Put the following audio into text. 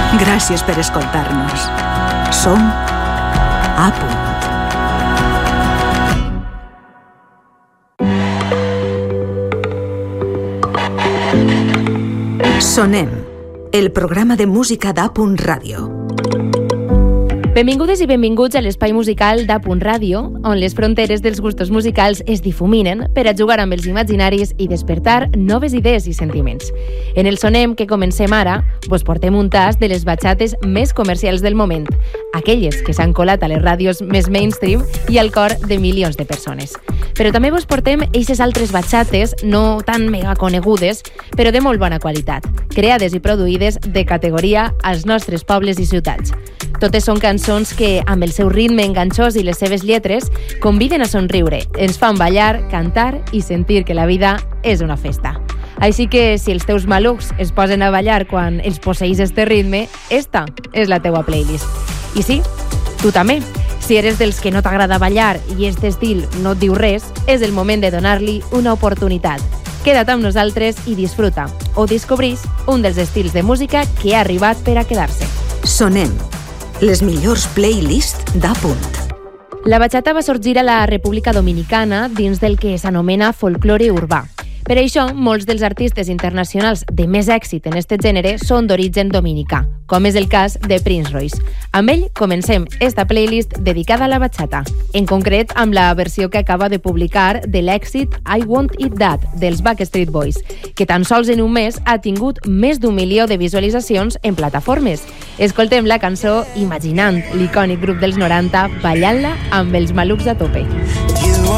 Gràcies per escoltar-nos. Som A Punt. Sonem, el programa de música d'A Punt Ràdio. Benvingudes i benvinguts a l'espai musical d'A Punt Ràdio, on les fronteres dels gustos musicals es difuminen per a jugar amb els imaginaris i despertar noves idees i sentiments. En el Sonem que comencem ara, vos portem un tast de les batxates més comercials del moment, aquelles que s'han colat a les ràdios més mainstream i al cor de milions de persones. Però també vos portem eixes altres batxates no tan mega conegudes, però de molt bona qualitat, creades i produïdes de categoria als nostres pobles i ciutats. Totes són cançons que, amb el seu ritme enganxós i les seves lletres, conviden a somriure, ens fan ballar, cantar i sentir que la vida és una festa. Així que, si els teus malucs es posen a ballar quan els posseïs este ritme, esta és la teua playlist. I sí, tu també. Si eres dels que no t'agrada ballar i este estil no et diu res, és el moment de donar-li una oportunitat. Queda't amb nosaltres i disfruta o descobrís un dels estils de música que ha arribat per a quedar-se. Sonem, les millors playlists d'A Punt. La batxata va sorgir a la República Dominicana dins del que s'anomena folklore urbà. Per això, molts dels artistes internacionals de més èxit en aquest gènere són d'origen dominicà, com és el cas de Prince Royce. Amb ell comencem esta playlist dedicada a la batxata, en concret amb la versió que acaba de publicar de l'èxit I Want It That dels Backstreet Boys, que tan sols en un mes ha tingut més d'1 milió de visualitzacions en plataformes. Escoltem la cançó imaginant l'icònic grup dels 90 ballant-la amb els malucs a tope.